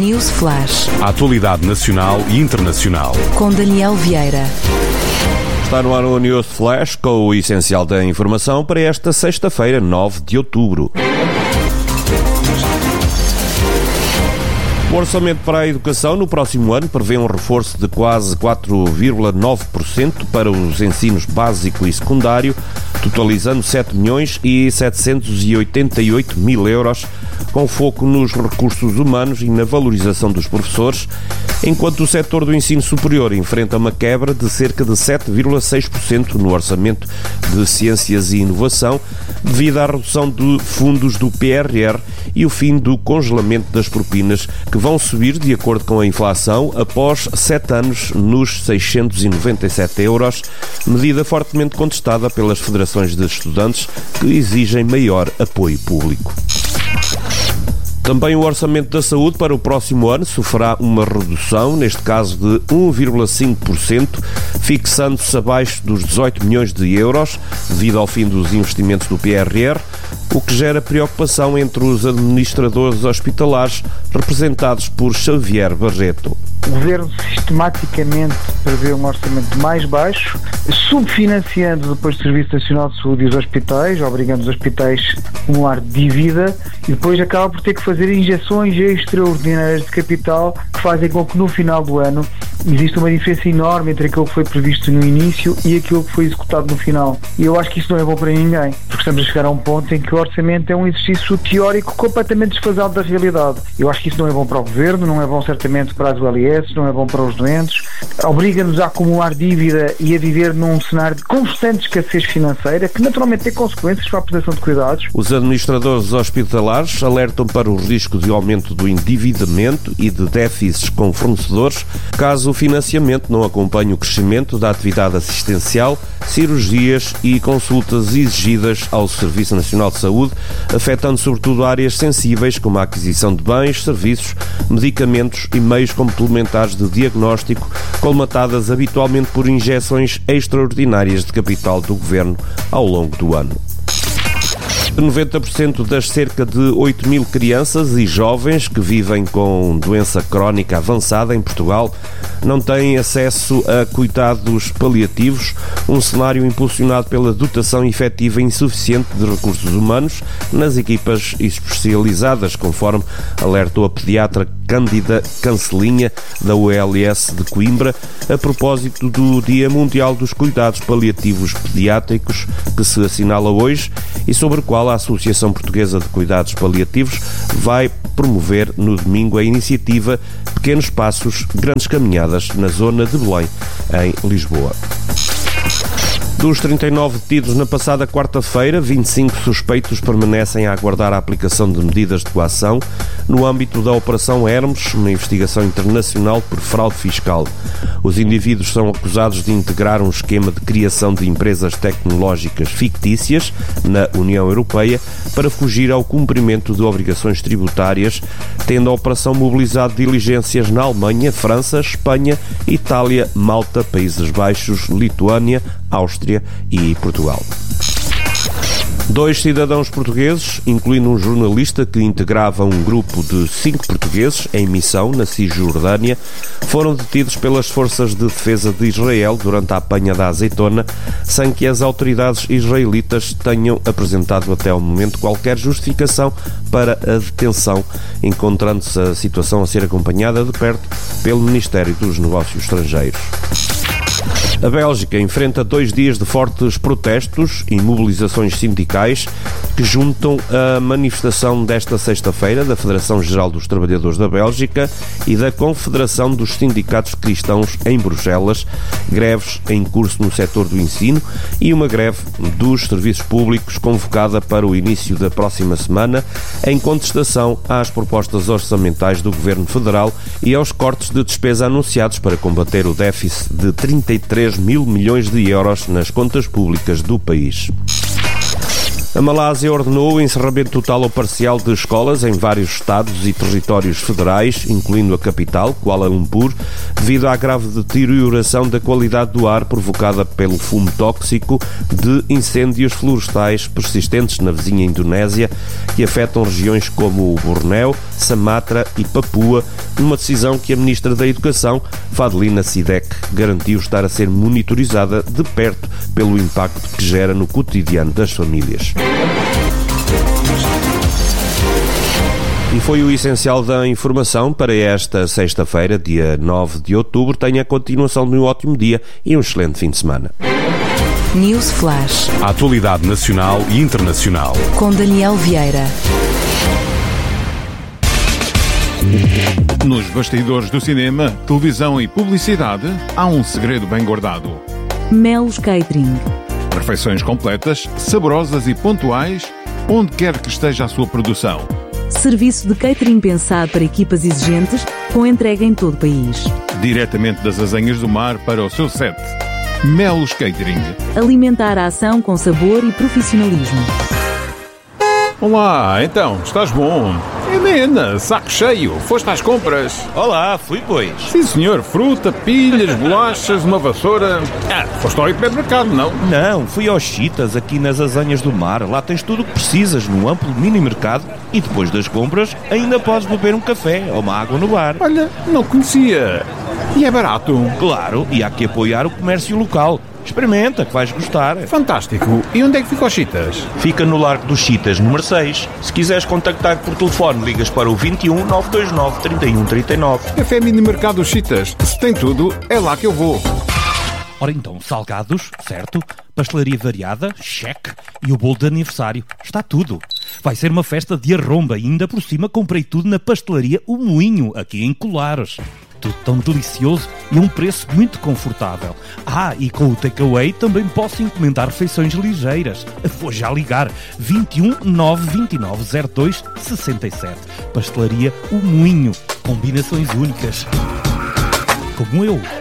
News Flash. A atualidade nacional e internacional. Com Daniel Vieira. Está no ar o News Flash com o essencial da informação para esta sexta-feira, 9 de outubro. O orçamento para a educação no próximo ano prevê um reforço de quase 4,9% para os ensinos básico e secundário, totalizando 7.788.000 euros, com foco nos recursos humanos e na valorização dos professores, enquanto o setor do ensino superior enfrenta uma quebra de cerca de 7,6% no orçamento de ciências e inovação, devido à redução de fundos do PRR e o fim do congelamento das propinas, que vão subir de acordo com a inflação após 7 anos nos 697 euros, medida fortemente contestada pelas federações de estudantes que exigem maior apoio público. Também o orçamento da saúde para o próximo ano sofrerá uma redução, neste caso de 1,5%, fixando-se abaixo dos 18 milhões de euros, devido ao fim dos investimentos do PRR, o que gera preocupação entre os administradores hospitalares, representados por Xavier Barreto. O Governo sistematicamente prevê um orçamento mais baixo, subfinanciando depois o Serviço Nacional de Saúde e os hospitais, obrigando os hospitais a acumular dívida, e depois acaba por ter que fazer injeções extraordinárias de capital que fazem com que no final do ano existe uma diferença enorme entre aquilo que foi previsto no início e aquilo que foi executado no final. E eu acho que isso não é bom para ninguém, porque estamos a chegar a um ponto em que o orçamento é um exercício teórico completamente desfasado da realidade. Eu acho que isso não é bom para o Governo, não é bom certamente para as ULS, não é bom para os doentes, obriga-nos a acumular dívida e a viver num cenário de constante escassez financeira, que naturalmente tem consequências para a prestação de cuidados. Os administradores hospitalares alertam para o risco de aumento do endividamento e de déficits com fornecedores, caso o financiamento não acompanhe o crescimento da atividade assistencial, cirurgias e consultas exigidas ao Serviço Nacional de Saúde, afetando sobretudo áreas sensíveis como a aquisição de bens, serviços, medicamentos e meios complementares de diagnóstico, colmatadas habitualmente por injeções extraordinárias de capital do Governo ao longo do ano. 90% das cerca de 8 mil crianças e jovens que vivem com doença crónica avançada em Portugal não têm acesso a cuidados paliativos, um cenário impulsionado pela dotação efetiva insuficiente de recursos humanos nas equipas especializadas, conforme alertou a pediatra Cândida Cancelinha, da ULS de Coimbra, a propósito do Dia Mundial dos Cuidados Paliativos Pediátricos, que se assinala hoje e sobre o qual a Associação Portuguesa de Cuidados Paliativos vai promover no domingo a iniciativa Pequenos Passos, Grandes Caminhadas, na zona de Belém, em Lisboa. Dos 39 detidos na passada quarta-feira, 25 suspeitos permanecem a aguardar a aplicação de medidas de coação no âmbito da Operação Hermes, uma investigação internacional por fraude fiscal. Os indivíduos são acusados de integrar um esquema de criação de empresas tecnológicas fictícias na União Europeia para fugir ao cumprimento de obrigações tributárias, tendo a operação mobilizado diligências na Alemanha, França, Espanha, Itália, Malta, Países Baixos, Lituânia, Áustria e Portugal. 2 cidadãos portugueses, incluindo um jornalista que integrava um grupo de 5 portugueses em missão na Cisjordânia, foram detidos pelas forças de defesa de Israel durante a apanha da azeitona, sem que as autoridades israelitas tenham apresentado até ao momento qualquer justificação para a detenção, encontrando-se a situação a ser acompanhada de perto pelo Ministério dos Negócios Estrangeiros. A Bélgica enfrenta 2 dias de fortes protestos e mobilizações sindicais que juntam a manifestação desta sexta-feira da Federação Geral dos Trabalhadores da Bélgica e da Confederação dos Sindicatos Cristãos em Bruxelas, greves em curso no setor do ensino e uma greve dos serviços públicos convocada para o início da próxima semana, em contestação às propostas orçamentais do Governo Federal e aos cortes de despesa anunciados para combater o déficit de 33 mil milhões de euros nas contas públicas do país. A Malásia ordenou o encerramento total ou parcial de escolas em vários estados e territórios federais, incluindo a capital, Kuala Lumpur, devido à grave deterioração da qualidade do ar provocada pelo fumo tóxico de incêndios florestais persistentes na vizinha Indonésia, que afetam regiões como o Bornéu, Sumatra e Papua, numa decisão que a Ministra da Educação, Fadlina Sidek, garantiu estar a ser monitorizada de perto pelo impacto que gera no cotidiano das famílias. E foi o essencial da informação para esta sexta-feira, dia 9 de outubro. Tenha a continuação de um ótimo dia e um excelente fim de semana. News Flash. A atualidade nacional e internacional. Com Daniel Vieira. Nos bastidores do cinema, televisão e publicidade, há um segredo bem guardado. Melos Catering. Refeições completas, saborosas e pontuais, onde quer que esteja a sua produção. Serviço de catering pensado para equipas exigentes, com entrega em todo o país. Diretamente das Azanhas do Mar para o seu set. Melos Catering. Alimentar a ação com sabor e profissionalismo. Olá, então, estás bom? Helena, saco cheio, foste às compras? Olá, fui pois. Sim senhor, fruta, pilhas, bolachas, uma vassoura... foste ao hipermercado, não? Não, fui aos Chitas, aqui nas Azanhas do Mar. Lá tens tudo o que precisas, num amplo mini-mercado, e depois das compras ainda podes beber um café ou uma água no bar. Olha, não conhecia. E é barato? Claro, e há que apoiar o comércio local. Experimenta, que vais gostar. Fantástico. E onde é que fica os Chitas? Fica no Largo dos Chitas, número 6. Se quiseres contactar por telefone, ligas para o 21 929 31 39. Café Mini Mercado Chitas. Se tem tudo, é lá que eu vou. Ora então, salgados, certo? Pastelaria variada, cheque. E o bolo de aniversário, está tudo. Vai ser uma festa de arromba e ainda por cima comprei tudo na pastelaria O Moinho, aqui em Colares. Tudo tão delicioso e a um preço muito confortável. E com o takeaway também posso encomendar refeições ligeiras. Vou já ligar. 21 929 02 67. Pastelaria O Moinho. Combinações únicas. Como eu.